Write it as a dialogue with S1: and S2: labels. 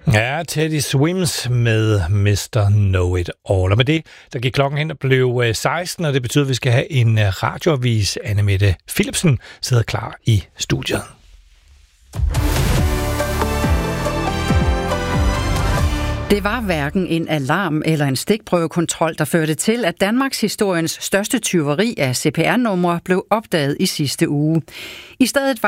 S1: Ja, Teddy Swims med Mr. Know It All. Og med det, der gik klokken hen og blev 16, og det betyder, at vi skal have en radioavis. Anne-Mette Philipsen sidder klar i studiet.
S2: Det var hverken en alarm eller en stikprøvekontrol, der førte til, at Danmarks historiens største tyveri af CPR-numre blev opdaget i sidste uge. I stedet var